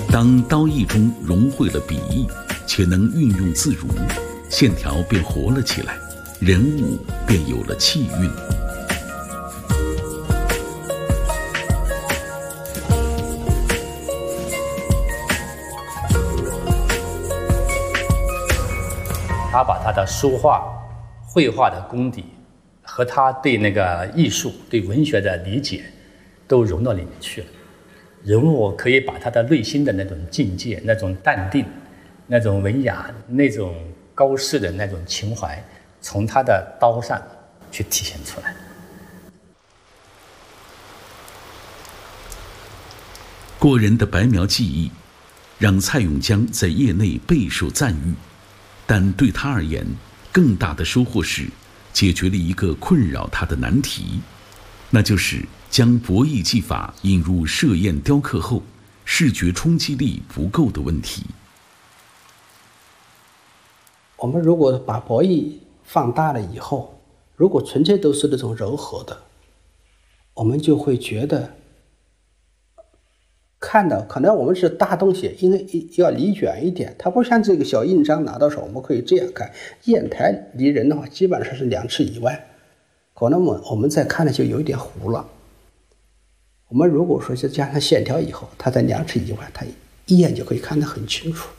当刀艺中融汇了笔意，且能运用自如，线条便活了起来，人物便有了气韵。 他把他的书画、绘画的功底和他对那个艺术、对文学的理解都融到里面去了。人物可以把他的内心的那种境界、那种淡定、那种文雅、那种高士的那种情怀，从他的刀上去体现出来。 过人的白描技艺，让蔡永江在业内备受赞誉。但对他而言，更大的收获是解决了一个困扰他的难题，那就是将博弈技法引入设砚雕刻后，视觉冲击力不够的问题。 我们如果把博弈放大了以后，如果纯粹都是那种柔和的，我们就会觉得看到可能我们是大东西，因为要离远一点，它不像这个小印章拿到手，我们可以这样看。砚台离人的话，基本上是2尺以外，可能我们再看的就有一点糊了。我们如果说是加上线条以后，它在2尺以外，它一眼就可以看得很清楚。